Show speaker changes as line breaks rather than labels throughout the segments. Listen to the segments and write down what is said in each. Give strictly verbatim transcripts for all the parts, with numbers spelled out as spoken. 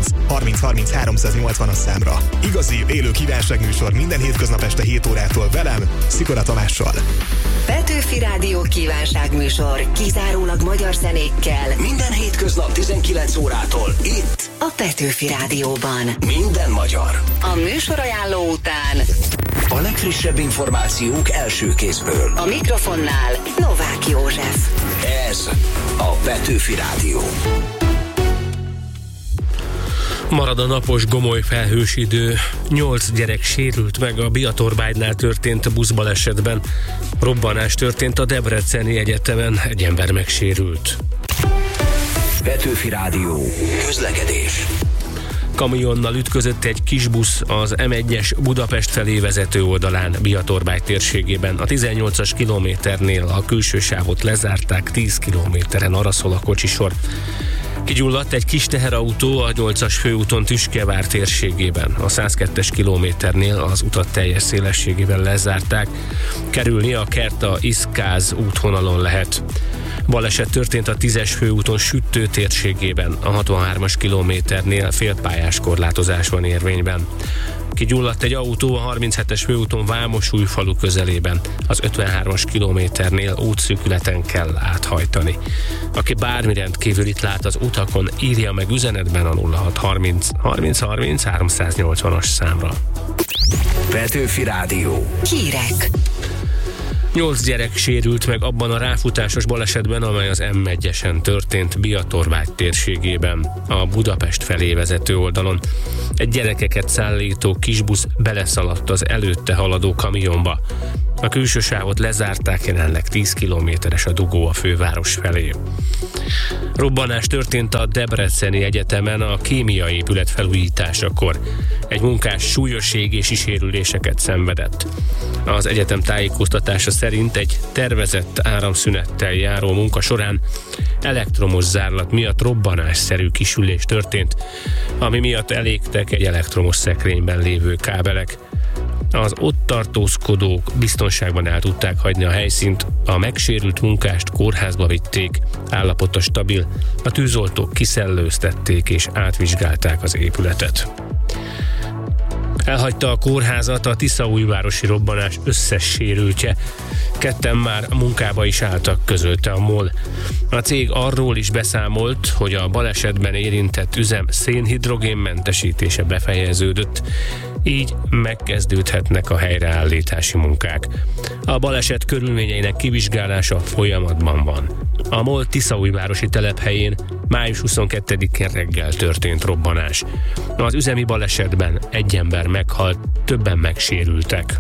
nulla harminc harminc háromszáznyolcvan a számra. Igazi, élő kívánságműsor minden hétköznap este hét órától velem, Szikora Tamással.
Petőfi Rádió kívánságműsor kizárólag magyar zenékkel.
Minden hétköznap tizenkilenc órától itt
a Petőfi Rádióban.
Minden magyar.
A műsorajánló után
a legfrissebb információk első kézből.
A mikrofonnál Novák József.
Ez a Petőfi Rádió.
Marad a napos, gomoly felhős idő. Nyolc gyerek sérült meg a Biatorbágynál történt buszbalesetben. Robbanás történt a Debreceni Egyetemen, egy ember megsérült.
Petőfi Rádió. Közlekedés.
Kamionnal ütközött egy kis busz az em egyes Budapest felé vezető oldalán, Biatorbágy térségében. A tizennyolcas kilométernél a külső sávot lezárták, tíz kilométeren araszol a kocsisor. Kigyulladt egy kis teherautó a nyolcas főúton Tüskevár térségében. A száz kettes kilométernél az utat teljes szélességében lezárták. Kerülni a Kerta-Iszkáz útvonalon lehet. Baleset történt a tízes főúton Süttő térségében. A hatvanhármas kilométernél félpályás korlátozás van érvényben. Kigyulladt egy autó a harminchetes főúton Vámosújfalu közelében. Az ötvenhármas kilométernél útszűkületen kell áthajtani. Aki bármi rendkívülit lát az utakon, írja meg üzenetben a nulla hat harminc harminc harminc háromszáznyolcvanas számra.
Petőfi Rádió.
Hírek.
Nyolc gyerek sérült meg abban a ráfutásos balesetben, amely az em egyesen történt Biatorbágy térségében, a Budapest felé vezető oldalon. Egy gyerekeket szállító kisbusz beleszaladt az előtte haladó kamionba. A külső sávot lezárták, jelenleg tíz kilométeres a dugó a főváros felé. Robbanás történt a Debreceni Egyetemen a kémiai épület felújításakor. Egy munkás súlyos égési sérüléseket szenvedett. Az egyetem tájékoztatása szerint egy tervezett áramszünettel járó munka során elektromos zárlat miatt robbanásszerű kisülés történt, ami miatt elégtek egy elektromos szekrényben lévő kábelek. Az ott tartózkodók biztonságban el tudták hagyni a helyszínt, a megsérült munkást kórházba vitték, állapota stabil, a tűzoltók kiszellőztették és átvizsgálták az épületet. Elhagyta a kórházat a tiszaújvárosi robbanás összes sérültje. Ketten már munkába is álltak, közölte a MOL. A cég arról is beszámolt, hogy a balesetben érintett üzem szénhidrogénmentesítése befejeződött, így megkezdődhetnek a helyreállítási munkák. A baleset körülményeinek kivizsgálása folyamatban van. A MOL tiszaújvárosi telephelyén május huszonkettedikén reggel történt robbanás. Az üzemi balesetben egy ember meghalt, többen megsérültek.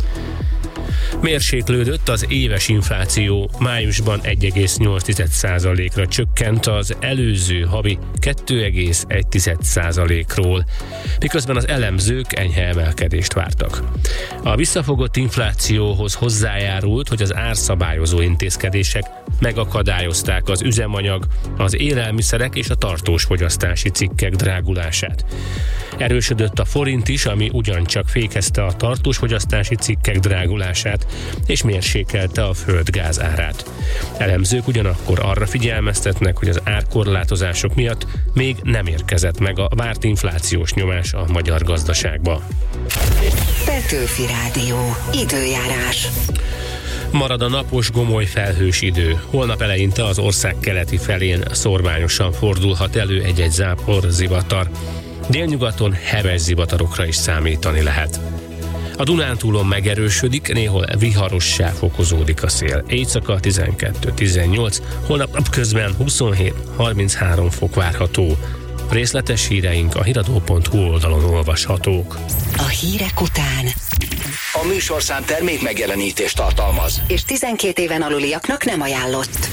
Mérséklődött az éves infláció, májusban egy egész nyolc százalékra csökkent az előző havi kettő egész egy százalékról, miközben az elemzők enyhe emelkedést vártak. A visszafogott inflációhoz hozzájárult, hogy az árszabályozó intézkedések megakadályozták az üzemanyag, az élelmiszerek és a tartós fogyasztási cikkek drágulását. Erősödött a forint is, ami ugyancsak fékezte a tartós fogyasztási cikkek drágulását, és mérsékelte a földgáz árát. Elemzők ugyanakkor arra figyelmeztetnek, hogy az árkorlátozások miatt még nem érkezett meg a várt inflációs nyomás a magyar gazdaságba.
Petőfi Rádió. Időjárás.
Marad a napos, gomoly felhős idő. Holnap eleinte az ország keleti felén szorványosan fordulhat elő egy-egy zápor, zivatar. Délnyugaton heves zivatarokra is számítani lehet. A Dunántúlon megerősödik, néhol viharossá fokozódik a szél. Éjszaka tizenkettő tizennyolc, holnap napközben huszonhét harminchárom fok várható. Részletes híreink a hiradó pont hu oldalon olvashatók.
A hírek után
a műsorszám termék megjelenítést tartalmaz,
és tizenkét éven aluliaknak nem ajánlott.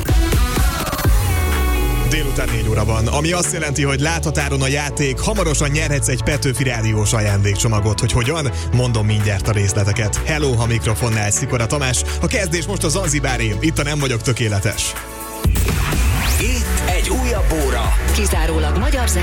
Délután négy óra van, ami azt jelenti, hogy láthatáron a játék, hamarosan nyerhetsz egy Petőfi Rádiós ajándékcsomagot. Hogy hogyan? Mondom mindjárt a részleteket. Hello, ha mikrofonnál Szikora Tamás. A kezdés most a Zanzibáré, itt a Nem vagyok tökéletes.
Itt egy újabb óra.
Kizárólag magyar